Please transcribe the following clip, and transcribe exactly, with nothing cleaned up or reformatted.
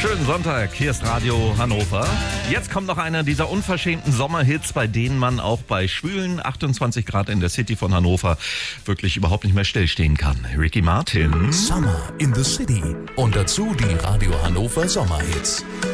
Schönen Sonntag, hier ist Radio Hannover. Jetzt kommt noch einer dieser unverschämten Sommerhits, bei denen man auch bei schwülen achtundzwanzig Grad in der City von Hannover wirklich überhaupt nicht mehr stillstehen kann. Ricky Martin. Summer in the City. Und dazu die Radio Hannover Sommerhits.